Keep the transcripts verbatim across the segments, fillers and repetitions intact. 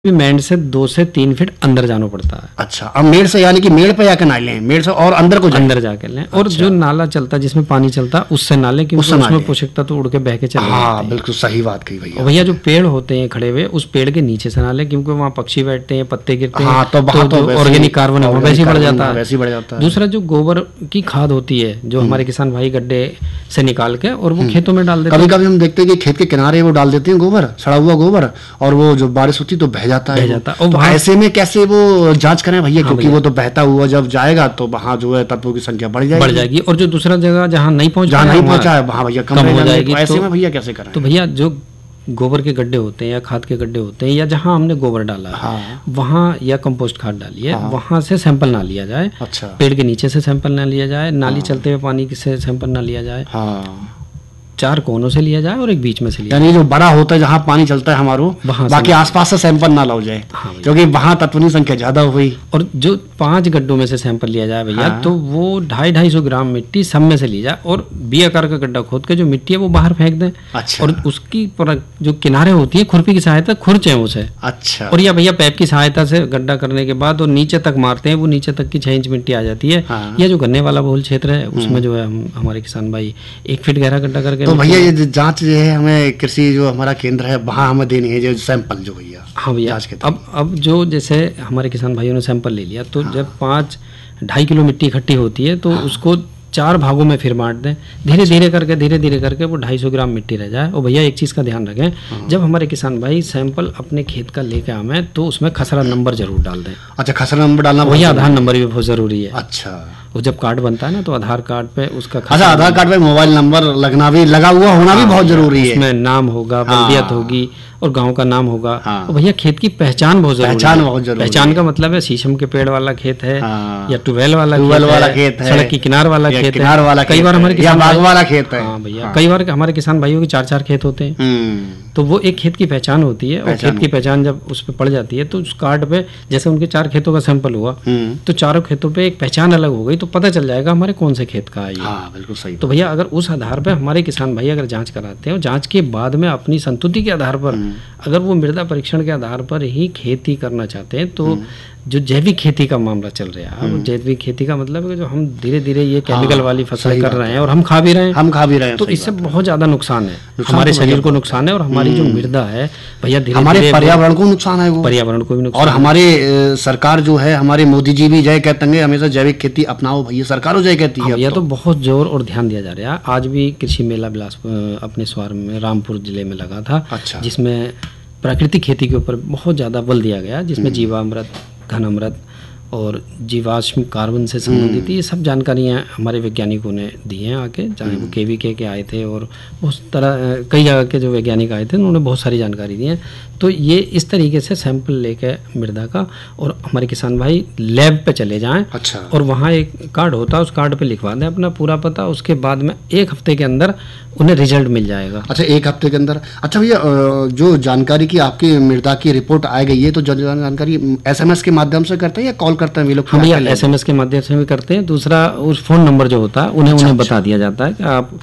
भी मेड़ से दो से तीन फीट अंदर जाना पड़ता है। अच्छा, अब मेड़ से यानी कि मेड़ पे जाकर नाले हैं, मेड़ से और अंदर को जाए। अंदर जाके लें। और अच्छा। जो नाला चलता है जिसमें पानी चलता है उससे नाले, क्योंकि उससे उसमें नाले। पोषक तत्व उड़ के बह के चले जाते हाँ हैं। बिल्कुल सही बात कही भैया। और भैया जो पेड़ होते हैं खड़े हुए, उस पेड़ के नीचे से नाले, क्योंकि वहाँ पक्षी बैठते हैं, पत्ते गिरते हैं, हाँ, तो वहाँ तो वैसे ही- ऑर्गेनिक कार्बन है, वैसे ही बढ़ जाता है। वैसे ही बढ़ जाता है। दूसरा जो गोबर की खाद होती है जो हमारे किसान भाई गड्ढे से निकाल के और वो खेतों में डाल देते कभी हैं। कभी हम देखते हैं कि खेत के किनारे वो डाल देते हैं गोबर, सड़ा हुआ गोबर, और वो जो बारिश होती है तो बह जाता है बह वो। जाता है। और तो वहाँ- ऐसे में कैसे वो जांच करें भैया, क्योंकि भैया। वो तो बहता हुआ जब जाएगा तो वहाँ जो है तत्वों की संख्या बढ़ जाएगी। बढ़ जाएगी। और जो दूसरा जगह जहाँ नहीं पहुंच जहाँ पाया, नहीं वहाँ पहुंचा है वहाँ भैया कम कम रह हो जाएगी। जाएगी। तो ऐसे तो- में भैया कैसे करें? तो भैया जो गोबर के गड्ढे होते हैं या खाद के गड्ढे होते हैं या जहाँ हमने गोबर डाला है हाँ। वहाँ, या कंपोस्ट खाद डाली है हाँ। वहाँ से सैंपल ना लिया जाए। अच्छा। पेड़ के नीचे से सैंपल ना लिया जाए, नाली चलते हुए पानी से सैंपल ना लिया जाए, हाँ, चार कोनों से लिया जाए और एक बीच में से लिया यानी जो बड़ा होता है जहाँ पानी चलता है हमारो, वहाँ से बाकी ना- आसपास से सैंपल ना लो जाए, हाँ भैया। क्योंकि वहाँ तत्वों की संख्या ज्यादा हो गई। और जो पांच गड्ढों में से सैंपल लिया जाए भैया, हाँ। तो वो ढाई ढाई सौ ग्राम मिट्टी सब में से ली जाए और बी आकार का गड्ढा खोद के जो मिट्टी है वो बाहर फेंक दें। अच्छा। और उसकी पर जो किनारे होती है खुरपी की सहायता खुरचें उसे। अच्छा। और या भैया पैप की सहायता से गड्ढा करने के बाद और नीचे तक मारते हैं, वो नीचे तक की छह इंच मिट्टी आ जाती है। हाँ। या जो गन्ने वाला बहुल क्षेत्र है उसमें जो है हम हमारे किसान भाई एक फीट गहरा गड्ढा करके तो भैया ये जो जांच जो है हमें कृषि जो हमारा केंद्र है वहाँ हमें देनी है जो सैंपल जो भैया। हाँ भैया। जांच के तौर अब अब जो जैसे हमारे किसान भाइयों ने सैंपल ले लिया, तो जब पाँच ढाई किलो मिट्टी इकट्ठी होती है तो उसको चार भागों में फिर बांट दें। धीरे धीरे करके धीरे धीरे करके वो ढाई सौ ग्राम मिट्टी रह जाए। और भैया एक चीज़ का ध्यान रखें, जब हमारे किसान भाई सैंपल अपने खेत का लेके आवे तो उसमें खसरा नंबर जरूर डाल दें। अच्छा, खसरा नंबर डालना बहुत भैया जरूरी आधार नंबर भी बहुत ज़रूरी है। है। अच्छा। वो जब कार्ड बनता है ना तो आधार कार्ड पे उसका अच्छा, खसरा आधार कार्ड पे मोबाइल नंबर लगना भी लगा हुआ होना भी बहुत जरूरी है। उसमें नाम होगा, बल्दियत होगी और गांव का नाम होगा। हाँ। और भैया खेत की पहचान बहुत जरूरी पहचान है। बहुत जरूरी पहचान है। का मतलब है शीशम के पेड़ वाला खेत है, हाँ। या ट्यूबवेल वाला ट्यूबवेल खेत वाला है, खेत है, सड़क की किनार वाला या खेत किनार है। वाला कई खेत बार है, हमारे या किसान बाग भाई- वाला खेत है। हाँ भैया, हाँ। कई बार हमारे किसान भाइयों के चार चार खेत होते हैं। हम्म। तो वो एक खेत की पहचान होती है। और पहचान खेत की पहचान जब उस पर पड़ जाती है तो उस कार्ड पे जैसे उनके चार खेतों का सैंपल हुआ हम्म। तो चारों खेतों पे एक पहचान अलग हो गई, तो पता चल जाएगा हमारे कौन से खेत का है ये। हाँ बिल्कुल सही। तो भैया अगर उस आधार पर हमारे किसान भाई अगर जांच कराते हैं और जांच के बाद में अपनी संतुष्टि के आधार पर अगर वो मृदा परीक्षण के आधार पर ही खेती करना चाहते हैं, तो जो जैविक खेती का मामला चल रहा है, वो जैविक खेती का मतलब है कि जो हम धीरे धीरे ये केमिकल हाँ, वाली फसल सही कर बात रहे हैं और हम खा भी रहे हैं, हम खा भी रहे हैं। तो सही इससे बात। बहुत ज्यादा नुकसान है। नुकसान हमारे तो शरीर भैया को नुकसान है और हमारी जो मृदा है भैया धीरे हमारे धीरे पर्यावरण को नुकसान है वो, पर्यावरण को भी नुकसान और है। हमारे अ, सरकार जो है, हमारे मोदी जी भी जय कहते हैं हमेशा जैविक खेती अपनाओ भैया, सरकारों जय कहती हाँ है। भैया, अब तो बहुत जोर और ध्यान दिया जा रहा है। आज भी कृषि मेला बिलास अपने स्वार में रामपुर जिले में लगा था। अच्छा। जिसमें प्राकृतिक खेती के ऊपर बहुत ज़्यादा बल दिया गया, जिसमें जीवामृत, घन अमृत और जीवाश्म कार्बन से संबंधित ये सब जानकारियाँ हमारे वैज्ञानिकों ने दी हैं आके, चाहे वो के वी के के आए थे और बहुत तरह कई जगह के जो वैज्ञानिक आए थे उन्होंने बहुत सारी जानकारी दी है। तो ये इस तरीके से सैंपल लेके मृदा का और हमारे किसान भाई लैब पे चले जाएं। अच्छा। और वहाँ एक कार्ड होता है, उस कार्ड पे लिखवा दें अपना पूरा पता, उसके बाद में एक हफ्ते के अंदर उन्हें रिजल्ट मिल जाएगा। अच्छा, एक हफ्ते के अंदर। अच्छा भैया, अ, जो जानकारी की आपकी मृदा की रिपोर्ट आ गई है तो जो जानकारी एसएमएस के माध्यम से करते हैं या कॉल करते हैं वे लोग? हम भैया एसएमएस के माध्यम से भी करते हैं। दूसरा उस फोन नंबर जो होता है उन्हें उन्हें बता दिया जाता है कि आप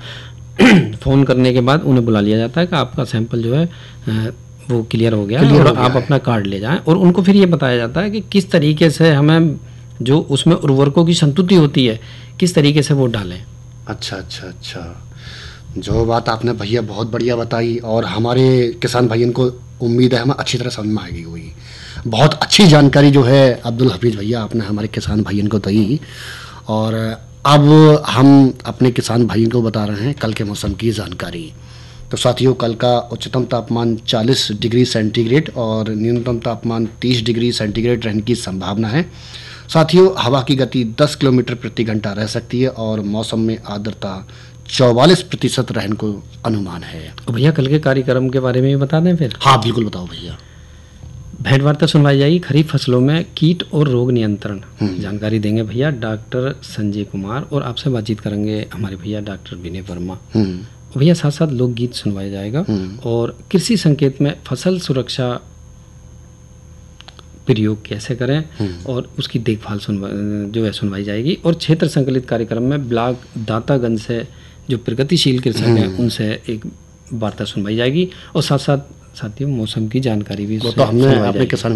फोन करने के बाद उन्हें बुला लिया जाता है कि आपका सैंपल जो है अ, वो क्लियर हो गया है Clear और हो गया आप है। अपना कार्ड ले जाएं। और उनको फिर ये बताया जाता है कि किस तरीके से हमें जो उसमें उर्वरकों की संतुष्टि होती है किस तरीके से वो डालें। अच्छा अच्छा अच्छा, जो बात आपने भैया बहुत बढ़िया बताई और हमारे किसान भाइयों को उम्मीद है हमें अच्छी तरह समझ में आएगी हुई। बहुत अच्छी जानकारी जो है अब्दुल हफीज भैया आपने हमारे किसान भाइयों को दी। और अब हम अपने किसान भाइयों को बता रहे हैं कल के मौसम की जानकारी। तो साथियों, कल का उच्चतम तापमान चालीस डिग्री सेंटीग्रेड और न्यूनतम तापमान तीस डिग्री सेंटीग्रेड रहने की संभावना है। साथियों, हवा की गति दस किलोमीटर प्रति घंटा रह सकती है और मौसम में आर्द्रता चौवालीस प्रतिशत रहने को अनुमान है। और भैया कल के कार्यक्रम के बारे में भी बता दें फिर। हाँ बिल्कुल, बताओ भैया। भेंट वार्ता सुनवाई जाएगी खरीफ फसलों में कीट और रोग नियंत्रण, जानकारी देंगे भैया डॉक्टर संजय कुमार और आपसे बातचीत करेंगे हमारे भैया डॉक्टर विनय वर्मा। हम्म। भैया साथ साथ लोकगीत सुनवाया जाएगा और कृषि संकेत में फसल सुरक्षा प्रयोग कैसे करें और उसकी देखभाल सुनवा जो है सुनवाई जाएगी। और क्षेत्र संकलित कार्यक्रम में ब्लॉक दातागंज से जो प्रगतिशील कृषक हैं उनसे एक वार्ता सुनवाई जाएगी। और साथ साथ साथियों मौसम की जानकारी भी वो तो हमने अपने किसान